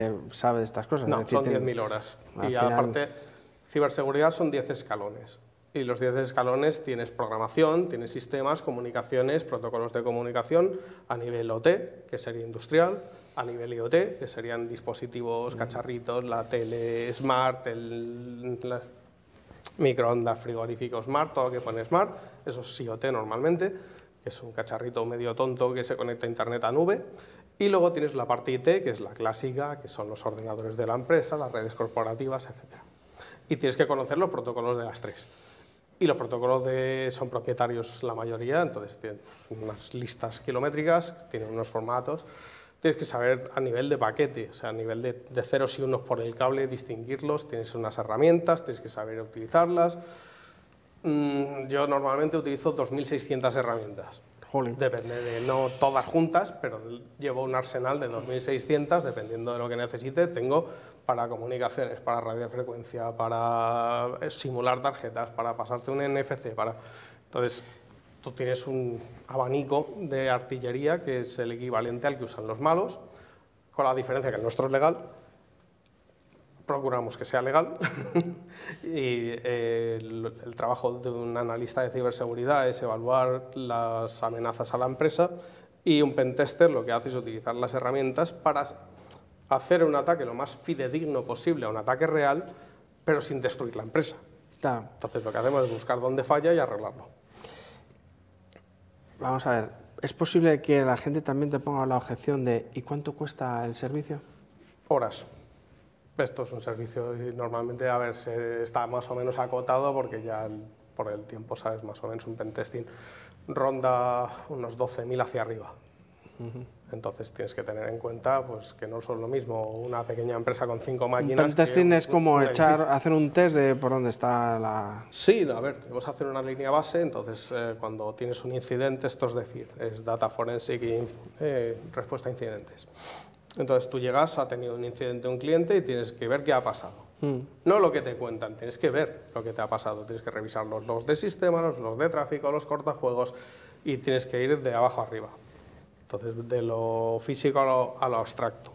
sabe de estas cosas. No, es decir, son 10.000 horas. Y final... aparte, ciberseguridad son 10 escalones. Y los 10 escalones tienes programación, tienes sistemas, comunicaciones, protocolos de comunicación a nivel OT, que sería industrial, a nivel IoT, que serían dispositivos, cacharritos, la tele smart, la microondas, frigorífico smart, todo lo que pone smart, eso es IoT normalmente, que es un cacharrito medio tonto que se conecta a internet a nube. Y luego tienes la parte IT, que es la clásica, que son los ordenadores de la empresa, las redes corporativas, etc. Y tienes que conocer los protocolos de las tres. Y los protocolos son propietarios la mayoría, entonces tienen unas listas kilométricas, tienen unos formatos. Tienes que saber a nivel de paquete, o sea, a nivel de ceros y unos por el cable, distinguirlos, tienes unas herramientas, tienes que saber utilizarlas. Yo normalmente utilizo 2.600 herramientas. Jolín. Depende de, no todas juntas, pero llevo un arsenal de 2.600, dependiendo de lo que necesite. Tengo para comunicaciones, para radiofrecuencia, para simular tarjetas, para pasarte un NFC, Entonces, tú tienes un abanico de artillería que es el equivalente al que usan los malos, con la diferencia que el nuestro es legal, procuramos que sea legal, y el trabajo de un analista de ciberseguridad es evaluar las amenazas a la empresa, y un pentester lo que hace es utilizar las herramientas para hacer un ataque lo más fidedigno posible a un ataque real, pero sin destruir la empresa. Claro. Entonces lo que hacemos es buscar dónde falla y arreglarlo. Vamos a ver, ¿es posible que la gente también te ponga la objeción de ¿y cuánto cuesta el servicio? Horas. Esto es un servicio y normalmente, a ver, está más o menos acotado porque ya por el tiempo, sabes, más o menos un pentesting ronda unos 12.000 hacia arriba. Entonces tienes que tener en cuenta pues, que no son lo mismo una pequeña empresa con 5 máquinas. Un pentesting es como hacer un test de por dónde está la... Sí, a ver, tenemos que hacer una línea base, entonces cuando tienes un incidente, esto es decir, es Data Forensic y respuesta a incidentes. Entonces tú llegas, ha tenido un incidente un cliente y tienes que ver qué ha pasado. No lo que te cuentan, tienes que ver lo que te ha pasado, tienes que revisar los logs de sistema, los logs de tráfico, los cortafuegos, y tienes que ir de abajo arriba. Entonces, de lo físico a lo abstracto.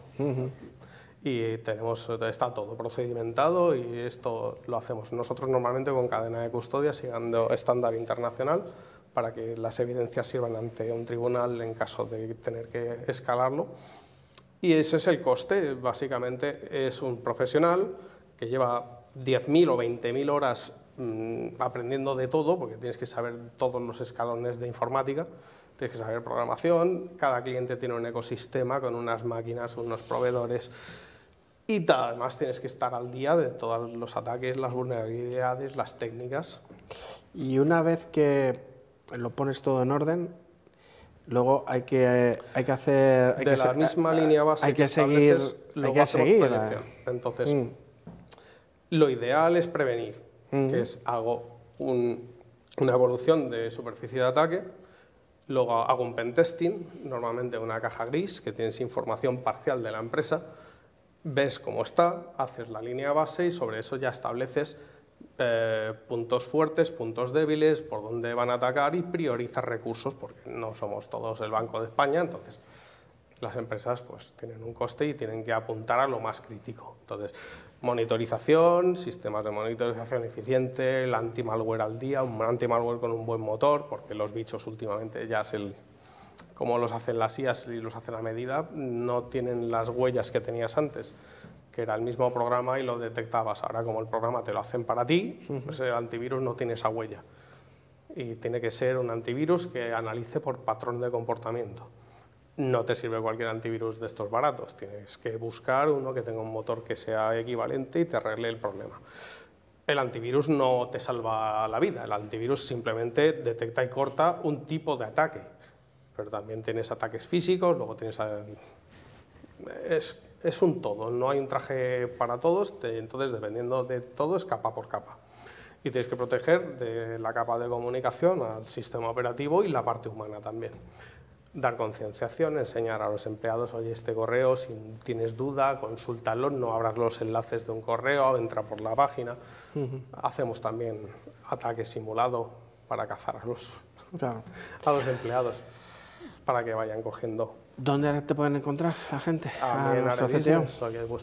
Y está todo procedimentado y esto lo hacemos nosotros normalmente con cadena de custodia, siguiendo estándar internacional, para que las evidencias sirvan ante un tribunal en caso de tener que escalarlo. Y ese es el coste. Básicamente es un profesional que lleva 10.000 o 20.000 horas aprendiendo de todo, porque tienes que saber todos los escalones de informática. Tienes que saber programación, cada cliente tiene un ecosistema con unas máquinas, unos proveedores, y además tienes que estar al día de todos los ataques, las vulnerabilidades, las técnicas. Y una vez que lo pones todo en orden, luego hay que hacer... De la misma línea base hay que seguir, luego hacemos prevención. Entonces, lo ideal es prevenir, que es hago una evolución de superficie de ataque. Luego hago un pentesting, normalmente una caja gris, que tienes información parcial de la empresa, ves cómo está, haces la línea base y sobre eso ya estableces puntos fuertes, puntos débiles, por dónde van a atacar y priorizas recursos, porque no somos todos el Banco de España, entonces las empresas pues, tienen un coste y tienen que apuntar a lo más crítico. Entonces, monitorización, sistemas de monitorización eficiente, el anti-malware al día, un anti-malware con un buen motor, porque los bichos últimamente ya como los hacen las IAs y los hacen a medida, no tienen las huellas que tenías antes, que era el mismo programa y lo detectabas. Ahora, como el programa te lo hacen para ti, pues el antivirus no tiene esa huella. Y tiene que ser un antivirus que analice por patrón de comportamiento. No te sirve cualquier antivirus de estos baratos, tienes que buscar uno que tenga un motor que sea equivalente y te arregle el problema. El antivirus no te salva la vida, el antivirus simplemente detecta y corta un tipo de ataque, pero también tienes ataques físicos, luego tienes... Es un todo, no hay un traje para todos, entonces dependiendo de todo es capa por capa. Y tienes que proteger de la capa de comunicación al sistema operativo y la parte humana también. Dar concienciación, enseñar a los empleados, oye, este correo, si tienes duda, consúltalo, no abras los enlaces de un correo, entra por la página. Hacemos también ataques simulados para cazar a los empleados, para que vayan cogiendo. ¿Dónde te pueden encontrar la gente? A nuestro CTO.